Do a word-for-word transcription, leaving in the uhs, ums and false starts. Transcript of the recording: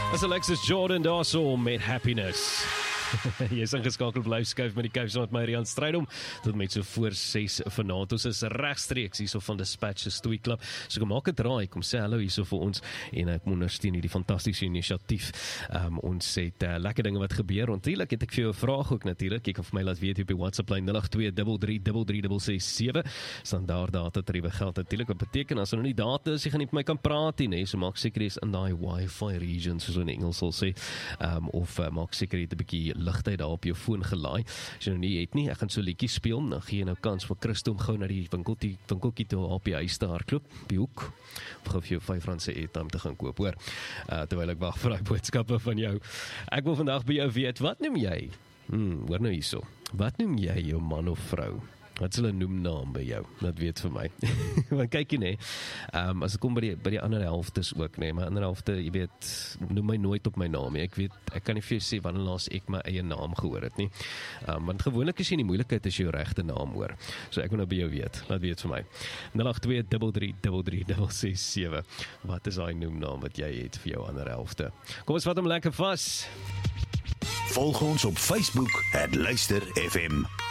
As Alexis Jordan daar so met Happiness. Jy is ingeskakeld bly skuif met die Cape saam met my Rian Strydom tot met so voor ses vanaand. Ons is regstreeks hierso van Dispatch Stoei Club. So kom maak 'n draai, kom sê hallo hierso vir ons en ek ondersteun hierdie fantastiese inisiatief. Um, ons het uh, lekker dinge wat gebeur. Natuurlik het ek vir jou 'n vraag ook natuurlik. Jy kan vir my laat weet op die WhatsApp lyn nul agt twee drie drie drie drie drie ses sewe. Standaard data tariewe geld natuurlik. Wat beteken as er nou nie data is, jy gaan nie met my kan praat nie, so maak seker jy's in daai Wi-Fi region soos in Engels sal sê. Um, of uh, maak seker jy het 'n bietjie ligtheid daar op jou foon gelaai. As jy nou nie het nie, ek gaan so liedjie speel, dan gee jy nou kans vir Christo om gou na die winkeltjie winkeltjie toe op die huis te hardloop, by hoek. Of gou vir jou vyf rand se airtime te gaan koop, hoor. Uh, terwyl ek wag vir daai boodskappe van jou. Ek wil vandag by jou weet, wat noem jy? Hmm, hoor nou hierso. Wat noem jy jou man of vrou? Wat is hulle noemnaam by jou? Dat weet vir my. Want kyk jy, nee, um, as ek kom by die, by die ander helftes ook, nee, my ander helfte, jy weet, noem my nooit op my naam, ek weet, ek kan nie vir jou sê wanneer laas ek my eie naam gehoor het nie, um, want gewoonlik is jy in die moeilikheid as jy jou regte naam hoor, so ek wil nou by jou weet, laat weet vir my, nul agt twee drie drie drie drie drie ses sewe, wat is daai noemnaam wat jy het vir jou ander helfte? Kom ons vat hom lekker vas. Volg ons op Facebook, het Luister F M.